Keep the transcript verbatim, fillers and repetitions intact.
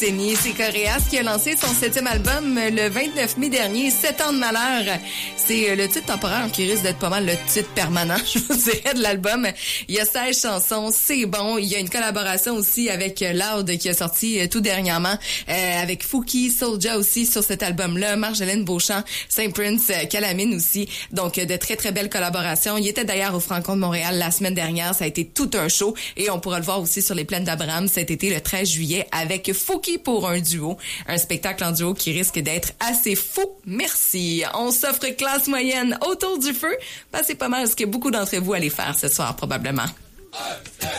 Denis, c'est Coréas qui a lancé son septième album le vingt-neuf mai dernier, Sept ans de malheur. C'est le titre temporaire qui risque d'être pas mal le titre permanent, je vous dirais, de l'album. Il y a seize chansons, c'est bon. Il y a une collaboration aussi avec Loud qui a sorti tout dernièrement, euh, avec Fouki, Soulja aussi sur cet album-là, Marjolaine Beauchamp, Saint Prince, Calamine aussi. Donc, de très, très belles collaborations. Il était d'ailleurs au Franco de Montréal la semaine dernière. Ça a été tout un show et on pourra le voir aussi sur les plaines d'Abraham cet été, le treize juillet, avec Fouki pour un duo. Un spectacle en duo qui risque d'être assez fou. Merci. On s'offre classe moyenne autour du feu. Ben, c'est pas mal ce que beaucoup d'entre vous allez faire ce soir, probablement.